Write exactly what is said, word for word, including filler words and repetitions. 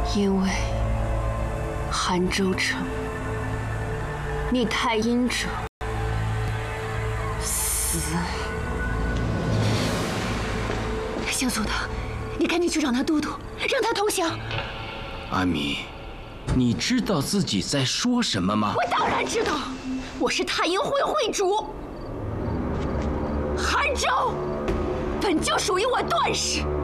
因为韩州城，你太阴者死。 相祖的，你赶紧去找那都督，让他投降。 阿弥，你知道自己在说什么吗？ 我当然知道，我是太阴会会主。韩州本就属于我段氏。